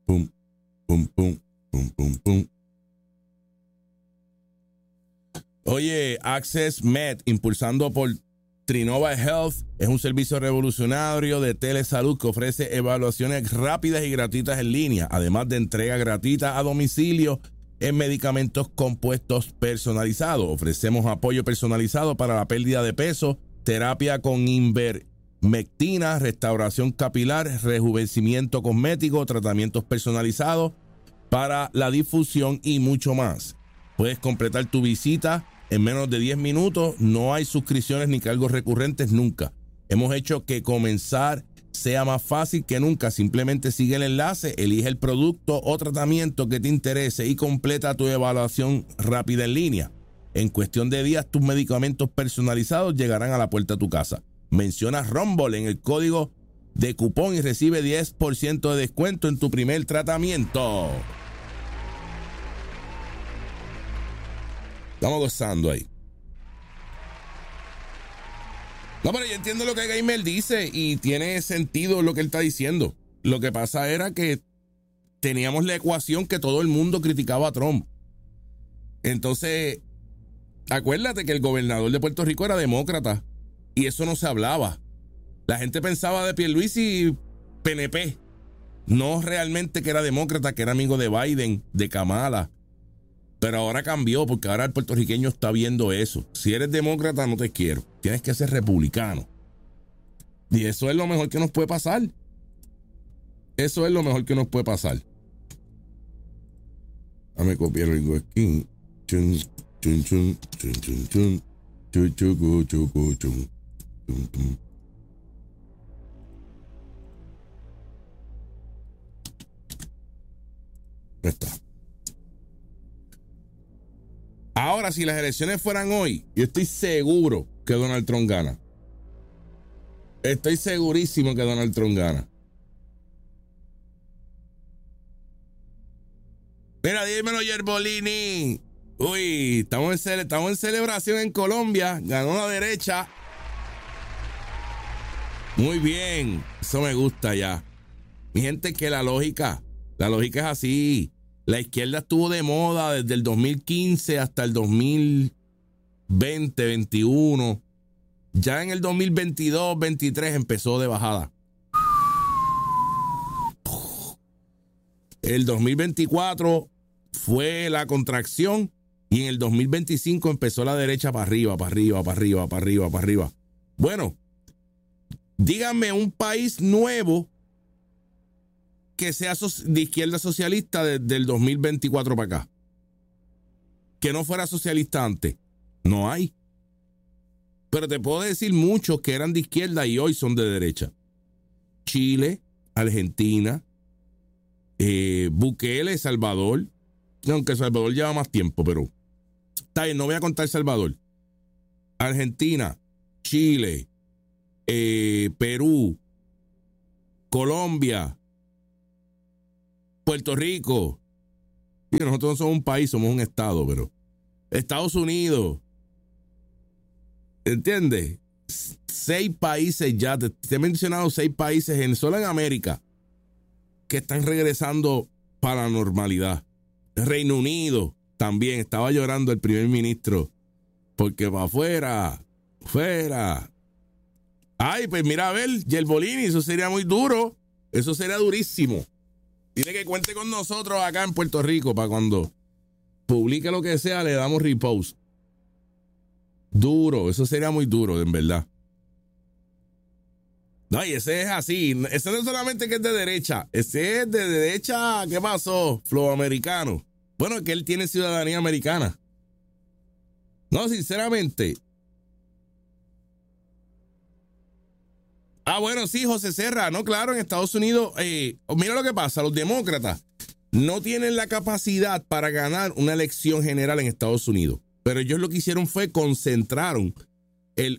Pum, pum, pum, pum, pum, pum. Oye, Access Med, impulsando por Trinova Health, es un servicio revolucionario de telesalud que ofrece evaluaciones rápidas y gratuitas en línea, además de entrega gratuita a domicilio en medicamentos compuestos personalizados. Ofrecemos apoyo personalizado para la pérdida de peso, terapia con ivermectina, restauración capilar, rejuvenecimiento cosmético, tratamientos personalizados para la difusión y mucho más. Puedes completar tu visita en menos de 10 minutos. No hay suscripciones ni cargos recurrentes nunca. Hemos hecho que comenzar sea más fácil que nunca. Simplemente sigue el enlace, elige el producto o tratamiento que te interese y completa tu evaluación rápida en línea. En cuestión de días, tus medicamentos personalizados llegarán a la puerta de tu casa. Menciona Rumble en el código de cupón y recibe 10% de descuento en tu primer tratamiento. Estamos gozando ahí. No, pero yo entiendo lo que Gamer dice y tiene sentido lo que él está diciendo. Lo que pasa era que teníamos la ecuación que todo el mundo criticaba a Trump. Entonces, acuérdate que el gobernador de Puerto Rico era demócrata y eso no se hablaba. La gente pensaba de Pierluisi PNP, no realmente que era demócrata, que era amigo de Biden, de Kamala. Pero ahora cambió porque ahora el puertorriqueño está viendo eso. Si eres demócrata, no te quiero. Tienes que ser republicano. Y eso es lo mejor que nos puede pasar. Eso es lo mejor que nos puede pasar. Dame copiar algo aquí. Chun, chun, chun, chun, chun, chun. Chun, chun, chun, chun, chun. Chun, chun. Ya está. Ahora, si las elecciones fueran hoy, yo estoy seguro que Donald Trump gana. Estoy segurísimo que Donald Trump gana. Mira, dímelo, Yerbolini. Uy, estamos en celebración en Colombia. Ganó la derecha. Muy bien. Eso me gusta ya. Mi gente, que la lógica es así. La izquierda estuvo de moda desde el 2015 hasta el 2020, 21. Ya en el 2022, 23 empezó de bajada. El 2024 fue la contracción y en el 2025 empezó la derecha para arriba, para arriba, para arriba, para arriba, para arriba. Bueno, díganme un país nuevo que sea de izquierda socialista desde el 2024 para acá. Que no fuera socialista antes. No hay. Pero te puedo decir muchos que eran de izquierda y hoy son de derecha. Chile, Argentina, Bukele, Salvador. Aunque Salvador lleva más tiempo, pero está bien, no voy a contar Salvador. Argentina, Chile, Perú, Colombia, Puerto Rico. Y nosotros no somos un país, somos un estado, pero Estados Unidos. ¿Entiendes? 6 países ya, te he mencionado 6 países solo en América que están regresando para la normalidad. Reino Unido también, estaba llorando el primer ministro porque va afuera. Ay, pues mira, a ver, Yerbolini, eso sería muy duro, eso sería durísimo. Dile que cuente con nosotros acá en Puerto Rico para cuando publique lo que sea, le damos repost. Duro, eso sería muy duro, en verdad. No, y ese es así. Ese no es solamente que es de derecha. Ese es de derecha, ¿qué pasó? Flow americano. Bueno, es que él tiene ciudadanía americana. No, sinceramente. Ah, bueno, sí, José Serra. No, claro, en Estados Unidos, mira lo que pasa. Los demócratas no tienen la capacidad para ganar una elección general en Estados Unidos. Pero ellos lo que hicieron fue concentraron el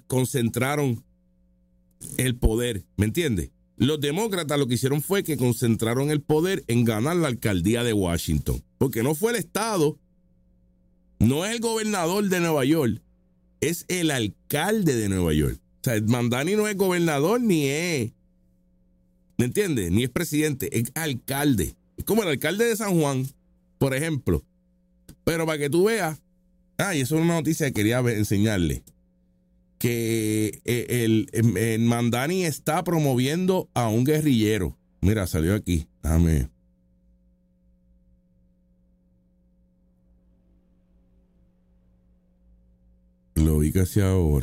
poder, ¿me entiendes? Los demócratas lo que hicieron fue que concentraron el poder en ganar la alcaldía de Washington. Porque no fue el estado, no es el gobernador de Nueva York, es el alcalde de Nueva York. O sea, Mandani no es gobernador ni es, ¿me entiendes? Ni es presidente, es alcalde. Es como el alcalde de San Juan, por ejemplo. Pero para que tú veas, y eso es una noticia que quería enseñarle, que el Mandani está promoviendo a un guerrillero. Mira, salió aquí. Déjame. Lo vi casi ahora.